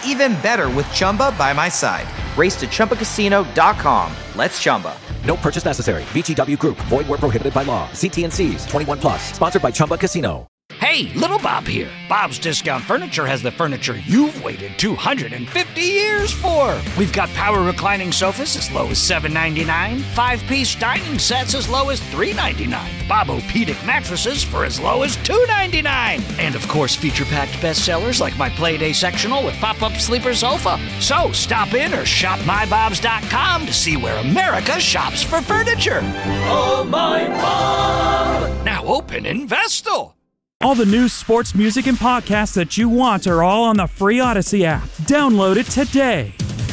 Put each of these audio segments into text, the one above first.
even better with Chumba by my side. Race to ChumbaCasino.com. Let's Chumba. No purchase necessary. VGW Group. Void where prohibited by law. See T&Cs. 21 plus. Sponsored by Chumba Casino. Hey, Little Bob here. Bob's Discount Furniture has the furniture you've waited 250 years for. We've got power reclining sofas as low as $7.99, 5-piece dining sets as low as $3.99, Bob-O-Pedic mattresses for as low as $2.99, and of course feature-packed bestsellers like my Playday sectional with pop-up sleeper sofa. So stop in or shop mybobs.com to see where America shops for furniture. Oh, my Bob! Now open in Vestal. All the news, sports, music, and podcasts that you want are all on the free Odyssey app. Download it today.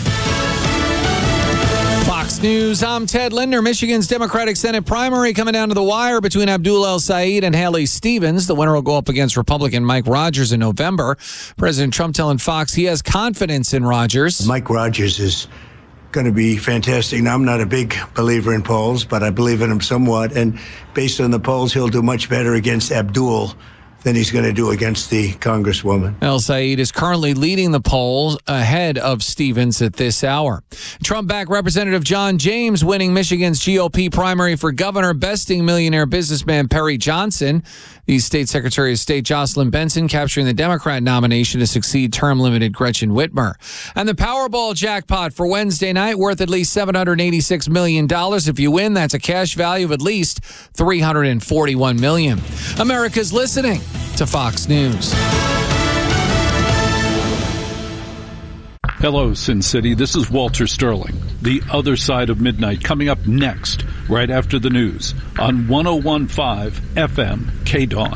Fox News, I'm Ted Linder. Michigan's Democratic Senate primary coming down to the wire between Abdul El-Sayed and Haley Stevens. The winner will go up against Republican Mike Rogers in November. President Trump telling Fox he has confidence in Rogers. Mike Rogers is going to be fantastic. Now, I'm not a big believer in polls, but I believe in him somewhat. And based on the polls, he'll do much better against Abdul than he's going to do against the Congresswoman. El-Sayed is currently leading the polls ahead of Stevens at this hour. Trump-backed Representative John James winning Michigan's GOP primary for governor, besting millionaire businessman Perry Johnson. The state secretary of state Jocelyn Benson capturing the Democrat nomination to succeed term-limited Gretchen Whitmer. And the Powerball jackpot for Wednesday night worth at least $786 million. If you win, that's a cash value of at least $341 million. America's listening to Fox News. Hello, Sin City. This is Walter Sterling. The Other Side of Midnight coming up next, right after the news, on 101.5 FM KDAWN.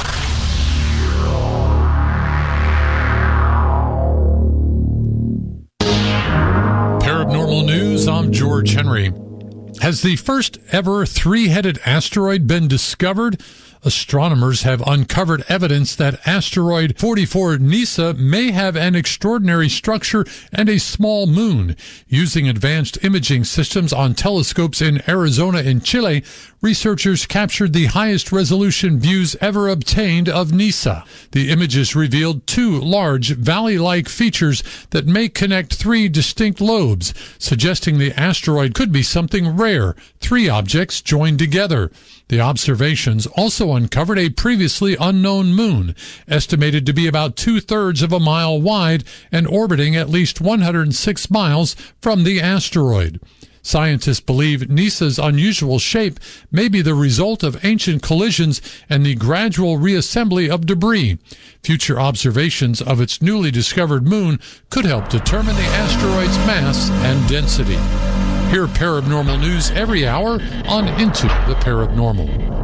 Paranormal News, I'm George Henry. Has the first ever three-headed asteroid been discovered? Astronomers have uncovered evidence that asteroid 44 Nyssa may have an extraordinary structure and a small moon. Using advanced imaging systems on telescopes in Arizona and Chile, researchers captured the highest resolution views ever obtained of Nyssa. The images revealed two large valley-like features that may connect three distinct lobes, suggesting the asteroid could be something rare, three objects joined together. The observations also uncovered a previously unknown moon, estimated to be about 2/3 of a mile wide and orbiting at least 106 miles from the asteroid. Scientists believe Nyssa's unusual shape may be the result of ancient collisions and the gradual reassembly of debris. Future observations of its newly discovered moon could help determine the asteroid's mass and density. Hear Paranormal News every hour on Into the Paranormal.